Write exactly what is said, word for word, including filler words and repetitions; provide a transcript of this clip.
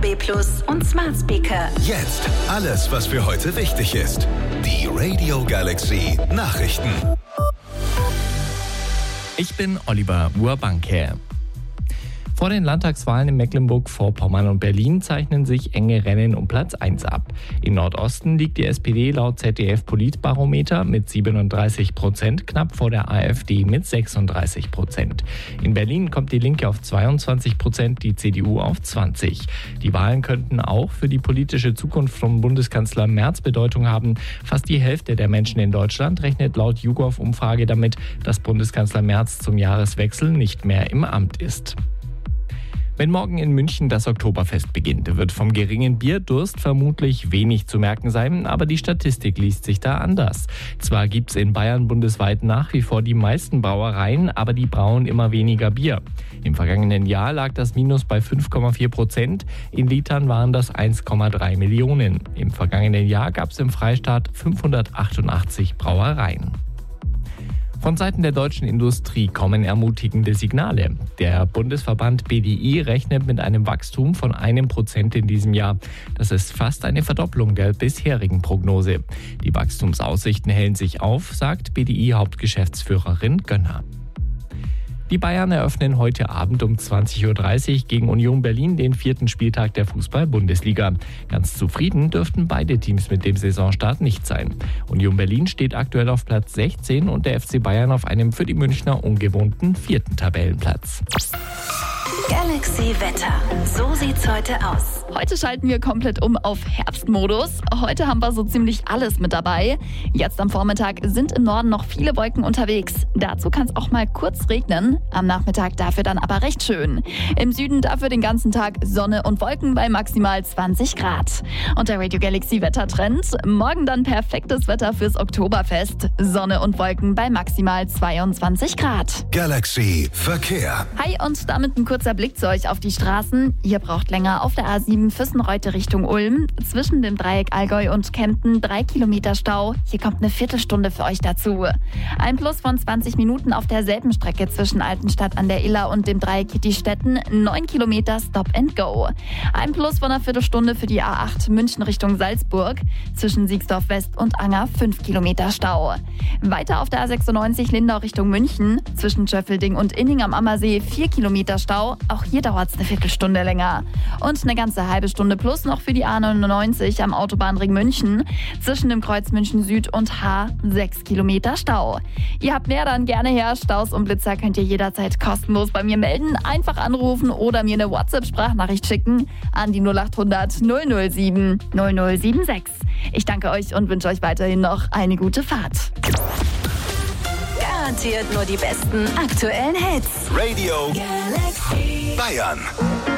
B Plus und Smart Speaker. Jetzt alles, was für heute wichtig ist. Die Radio Galaxy Nachrichten. Ich bin Oliver Urbanke. Vor den Landtagswahlen in Mecklenburg-Vorpommern und Berlin zeichnen sich enge Rennen um Platz eins ab. Im Nordosten liegt die S P D laut Z D F-Politbarometer mit siebenunddreißig Prozent knapp vor der AfD mit sechsunddreißig Prozent. In Berlin kommt die Linke auf zweiundzwanzig Prozent, die C D U auf zwanzig. Die Wahlen könnten auch für die politische Zukunft von Bundeskanzler Merz Bedeutung haben. Fast die Hälfte der Menschen in Deutschland rechnet laut YouGov-Umfrage damit, dass Bundeskanzler Merz zum Jahreswechsel nicht mehr im Amt ist. Wenn morgen in München das Oktoberfest beginnt, wird vom geringen Bierdurst vermutlich wenig zu merken sein, aber die Statistik liest sich da anders. Zwar gibt's in Bayern bundesweit nach wie vor die meisten Brauereien, aber die brauen immer weniger Bier. Im vergangenen Jahr lag das Minus bei fünf Komma vier Prozent, in Litern waren das eins Komma drei Millionen. Im vergangenen Jahr gab's im Freistaat fünfhundertachtundachtzig Brauereien. Von Seiten der deutschen Industrie kommen ermutigende Signale. Der Bundesverband B D I rechnet mit einem Wachstum von einem Prozent in diesem Jahr. Das ist fast eine Verdopplung der bisherigen Prognose. Die Wachstumsaussichten hellen sich auf, sagt B D I-Hauptgeschäftsführerin Gönner. Die Bayern eröffnen heute Abend um zwanzig Uhr dreißig gegen Union Berlin den vierten Spieltag der Fußball-Bundesliga. Ganz zufrieden dürften beide Teams mit dem Saisonstart nicht sein. Union Berlin steht aktuell auf Platz sechzehn und der F C Bayern auf einem für die Münchner ungewohnten vierten Tabellenplatz. Galaxy Wetter. So sieht's heute aus. Heute schalten wir komplett um auf Herbstmodus. Heute haben wir so ziemlich alles mit dabei. Jetzt am Vormittag sind im Norden noch viele Wolken unterwegs. Dazu kann es auch mal kurz regnen. Am Nachmittag dafür dann aber recht schön. Im Süden dafür den ganzen Tag Sonne und Wolken bei maximal zwanzig Grad. Und der Radio Galaxy Wettertrend. Morgen dann perfektes Wetter fürs Oktoberfest. Sonne und Wolken bei maximal zweiundzwanzig Grad. Galaxy Verkehr. Hi und damit ein kurzer Blick zu euch auf die Straßen. Ihr braucht länger auf der A sieben Füssenreute Richtung Ulm. Zwischen dem Dreieck Allgäu und Kempten drei Kilometer Stau. Hier kommt eine Viertelstunde für euch dazu. Ein Plus von zwanzig Minuten auf derselben Strecke zwischen Altenstadt an der Iller und dem Dreieck Kitti-Stetten. neun Kilometer Stop and Go. Ein Plus von einer Viertelstunde für die A acht München Richtung Salzburg. Zwischen Siegsdorf West und Anger fünf Kilometer Stau. Weiter auf der A sechsundneunzig Lindau Richtung München. Zwischen Schöffelding und Inning am Ammersee vier Kilometer Stau. Auch hier dauert es eine Viertelstunde länger. Und eine ganze halbe Stunde plus noch für die A neunundneunzig am Autobahnring München. Zwischen dem Kreuz München Süd und H sechs Kilometer Stau. Ihr habt mehr, dann gerne her. Staus und Blitzer könnt ihr jederzeit kostenlos bei mir melden. Einfach anrufen oder mir eine WhatsApp-Sprachnachricht schicken an die null acht hundert null null sieben null null sieben sechs. Ich danke euch und wünsche euch weiterhin noch eine gute Fahrt. Garantiert nur die besten aktuellen Hits. Radio Galaxy Bayern.